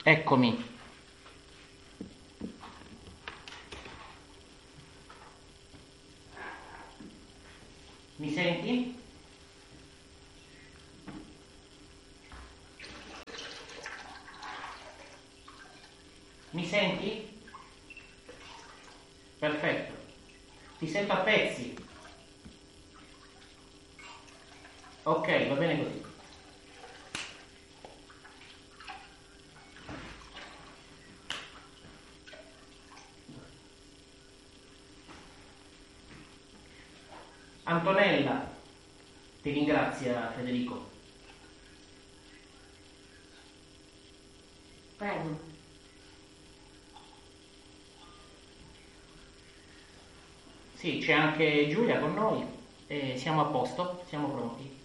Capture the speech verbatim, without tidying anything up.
Eccomi. Mi senti? Mi senti? Perfetto. Ti sento a pezzi. Ok, va bene così. Antonella, ti ringrazia Federico. Prego. Sì, c'è anche Giulia con noi e siamo a posto, siamo pronti.